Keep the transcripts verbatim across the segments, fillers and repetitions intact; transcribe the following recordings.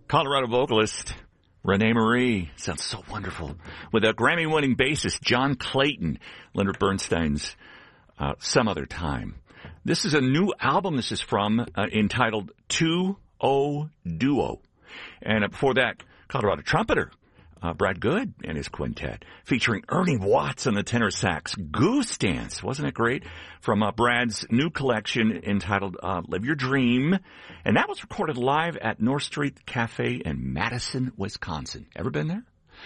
Colorado vocalist Renee Marie. Sounds so wonderful. With a Grammy-winning bassist John Clayton, Leonard Bernstein's uh, Some Other Time. This is a new album this is from, uh, entitled two oh Duo. And uh, before that, Colorado trumpeter uh, Brad Good and his quintet, featuring Ernie Watts on the tenor sax. Goose Dance, wasn't it great? From uh, Brad's new collection entitled uh, Live Your Dream. And that was recorded live at North Street Cafe in Madison, Wisconsin. Ever been there?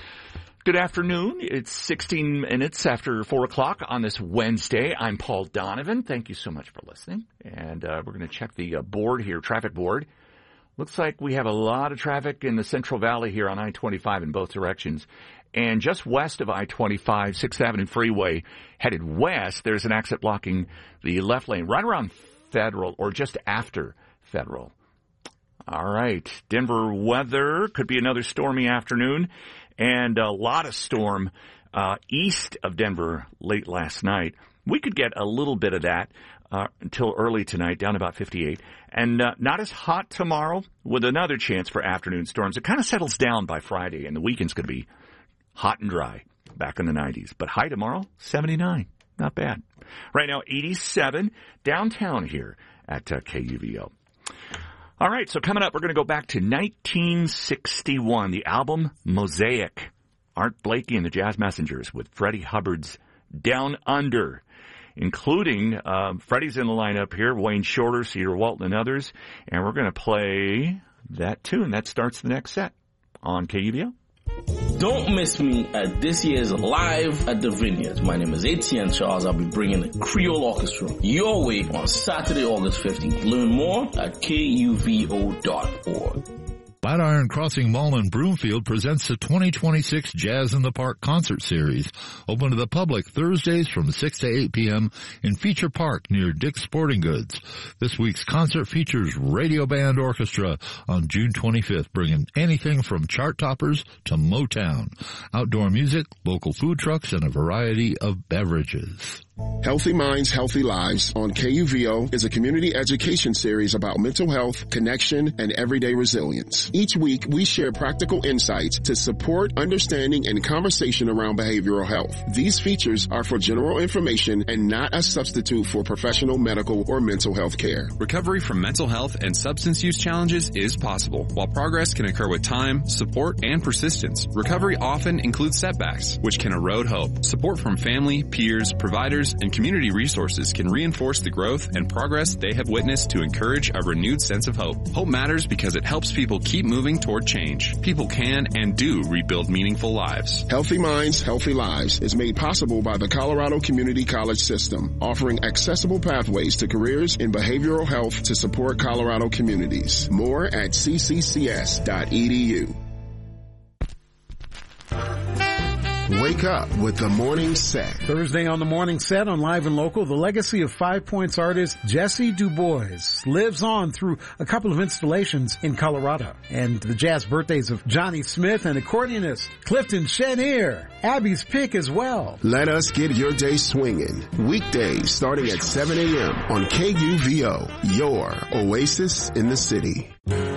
Good afternoon. It's sixteen minutes after four o'clock on this Wednesday. I'm Paul Donovan. Thank you so much for listening. And uh, we're going to check the uh, board here, traffic board. Looks like we have a lot of traffic in the Central Valley here on I twenty-five in both directions. And just west of I twenty-five, sixth Avenue Freeway, headed west, there's an exit blocking the left lane right around Federal or just after Federal. All right. Denver weather could be another stormy afternoon and a lot of storm uh, east of Denver late last night. We could get a little bit of that uh, until early tonight, down about fifty-eight. And uh, not as hot tomorrow with another chance for afternoon storms. It kind of settles down by Friday, and the weekend's going to be hot and dry back in the nineties. But high tomorrow, seventy-nine. Not bad. Right now, eighty-seven downtown here at uh, K U V O. All right, so coming up, we're going to go back to nineteen sixty-one, the album Mosaic. Art Blakey and the Jazz Messengers with Freddie Hubbard's Down Under, including uh, Freddie's in the lineup here, Wayne Shorter, Cedar Walton, and others. And we're going to play that tune. That starts the next set on K U V O. Don't miss me at this year's Live at the Vineyard. My name is Etienne Charles. I'll be bringing the Creole Orchestra your way on Saturday, August fifteenth. Learn more at K U V O dot org. Flatiron Crossing Mall in Broomfield presents the twenty twenty-six Jazz in the Park concert series, open to the public Thursdays from six to eight p.m. in Feature Park near Dick's Sporting Goods. This week's concert features Radio Band Orchestra on June twenty-fifth, bringing anything from chart toppers to Motown, outdoor music, local food trucks, and a variety of beverages. Healthy Minds, Healthy Lives on K U V O is a community education series about mental health, connection, and everyday resilience. Each week, we share practical insights to support understanding and conversation around behavioral health. These features are for general information and not a substitute for professional medical or mental health care. Recovery from mental health and substance use challenges is possible. While progress can occur with time, support, and persistence, recovery often includes setbacks, which can erode hope. Support from family, peers, providers, and community resources can reinforce the growth and progress they have witnessed to encourage a renewed sense of hope. Hope matters because it helps people keep moving toward change. People can and do rebuild meaningful lives. Healthy Minds, Healthy Lives is made possible by the Colorado Community College System, offering accessible pathways to careers in behavioral health to support Colorado communities. More at c c c s dot e d u. Wake up with the Morning Set. Thursday on the Morning Set on Live and Local, the legacy of Five Points artist Jesse Du Bois lives on through a couple of installations in Colorado. And the jazz birthdays of Johnny Smith and accordionist Clifton Chenier. Abby's pick as well. Let us get your day swinging. Weekdays starting at seven a.m. on K U V O, your oasis in the city.